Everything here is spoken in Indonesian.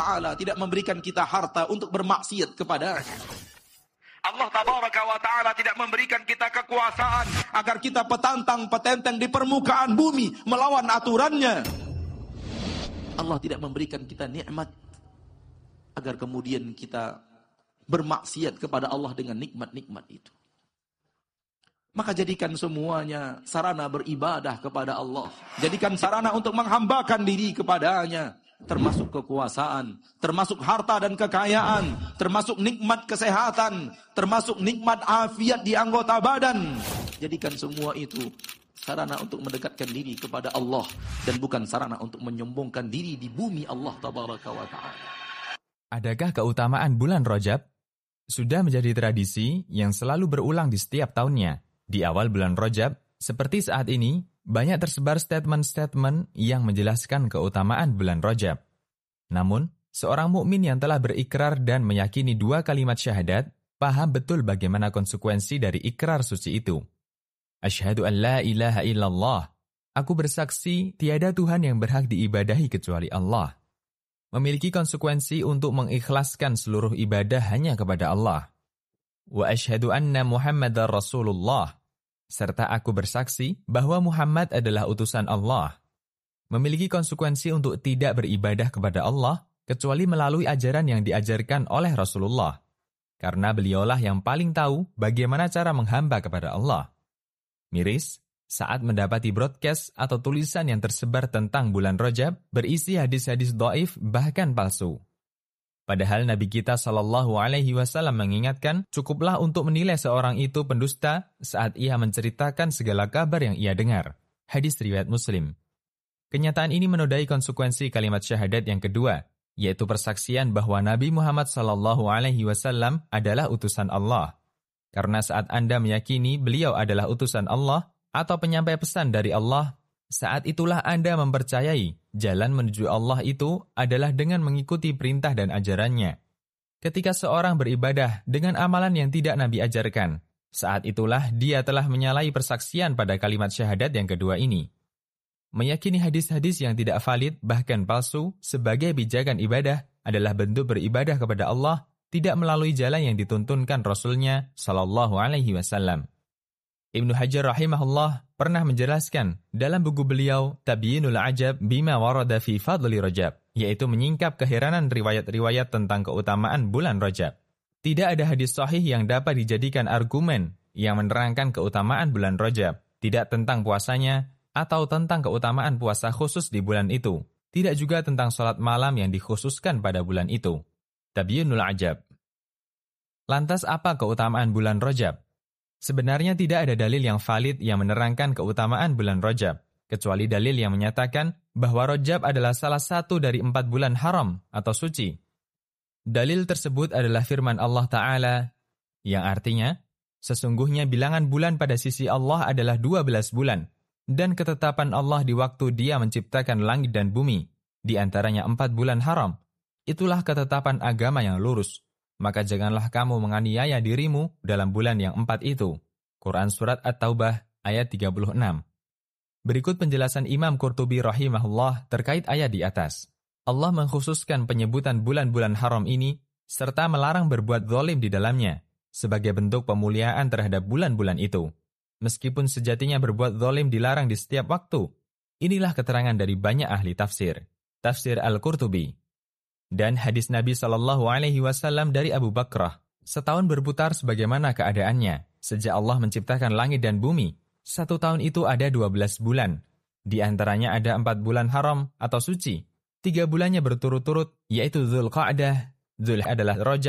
Ta'ala tidak memberikan kita harta untuk bermaksiat kepadanya. Allah Tabaraka wa Ta'ala tidak memberikan kita kekuasaan agar kita petantang-petenteng di permukaan bumi melawan aturannya. Allah tidak memberikan kita nikmat agar kemudian kita bermaksiat kepada Allah dengan nikmat-nikmat itu. Maka jadikan semuanya sarana beribadah kepada Allah. Jadikan sarana untuk menghambakan diri kepadanya. Termasuk kekuasaan, termasuk harta dan kekayaan, termasuk nikmat kesehatan, termasuk nikmat afiat di anggota badan. Jadikan semua itu sarana untuk mendekatkan diri kepada Allah dan bukan sarana untuk menyombongkan diri di bumi Allah Tabaraka wa Ta'ala. Adakah keutamaan bulan Rajab? Sudah menjadi tradisi yang selalu berulang di setiap tahunnya. Di awal bulan Rajab, seperti saat ini, banyak tersebar statement-statement yang menjelaskan keutamaan bulan Rajab. Namun, seorang mukmin yang telah berikrar dan meyakini 2 kalimat syahadat, paham betul bagaimana konsekuensi dari ikrar suci itu. Asyhadu an la ilaha illallah. Aku bersaksi tiada Tuhan yang berhak diibadahi kecuali Allah. Memiliki konsekuensi untuk mengikhlaskan seluruh ibadah hanya kepada Allah. Wa asyhadu anna Muhammadar Rasulullah. Serta aku bersaksi bahwa Muhammad adalah utusan Allah. Memiliki konsekuensi untuk tidak beribadah kepada Allah, kecuali melalui ajaran yang diajarkan oleh Rasulullah. Karena beliaulah yang paling tahu bagaimana cara menghamba kepada Allah. Miris, saat mendapati broadcast atau tulisan yang tersebar tentang bulan Rajab, berisi hadis-hadis dhaif bahkan palsu. Padahal Nabi kita SAW mengingatkan, cukuplah untuk menilai seorang itu pendusta saat ia menceritakan segala kabar yang ia dengar. Hadis riwayat Muslim. Kenyataan ini menodai konsekuensi kalimat syahadat yang kedua, yaitu persaksian bahwa Nabi Muhammad SAW adalah utusan Allah. Karena saat Anda meyakini beliau adalah utusan Allah atau penyampai pesan dari Allah, saat itulah Anda mempercayai jalan menuju Allah itu adalah dengan mengikuti perintah dan ajarannya. Ketika seorang beribadah dengan amalan yang tidak Nabi ajarkan, saat itulah dia telah menyalahi persaksian pada kalimat syahadat yang kedua ini. Meyakini hadis-hadis yang tidak valid bahkan palsu sebagai pijakan ibadah adalah bentuk beribadah kepada Allah tidak melalui jalan yang dituntunkan Rasulnya SAW. Ibnu Hajar rahimahullah pernah menjelaskan dalam buku beliau Tabyinul Ajab Bima Warada fi Fadli Rajab, yaitu menyingkap keheranan riwayat-riwayat tentang keutamaan bulan Rajab. Tidak ada hadis sahih yang dapat dijadikan argumen yang menerangkan keutamaan bulan Rajab, tidak tentang puasanya atau tentang keutamaan puasa khusus di bulan itu, tidak juga tentang sholat malam yang dikhususkan pada bulan itu. Tabyinul Ajab. Lantas apa keutamaan bulan Rajab? Sebenarnya tidak ada dalil yang valid yang menerangkan keutamaan bulan Rajab, kecuali dalil yang menyatakan bahwa Rajab adalah salah satu dari 4 bulan haram atau suci. Dalil tersebut adalah firman Allah Ta'ala, yang artinya, sesungguhnya bilangan bulan pada sisi Allah adalah 12 bulan, dan ketetapan Allah di waktu Dia menciptakan langit dan bumi, di antaranya 4 bulan haram. Itulah ketetapan agama yang lurus. Maka janganlah kamu menganiaya dirimu dalam bulan yang 4 itu. Quran Surat At-Taubah ayat 36. Berikut penjelasan Imam Qurtubi rahimahullah terkait ayat di atas. Allah mengkhususkan penyebutan bulan-bulan haram ini, serta melarang berbuat zalim di dalamnya, sebagai bentuk pemuliaan terhadap bulan-bulan itu. Meskipun sejatinya berbuat zalim dilarang di setiap waktu. Inilah keterangan dari banyak ahli tafsir. Tafsir Al-Qurtubi. Dan hadis Nabi SAW dari Abu Bakrah, setahun berputar sebagaimana keadaannya, sejak Allah menciptakan langit dan bumi. 1 tahun itu ada 12 bulan. Di antaranya ada 4 bulan haram atau suci. 3 bulannya berturut-turut, yaitu Dzulqa'dah, Dzul adalah Rajab,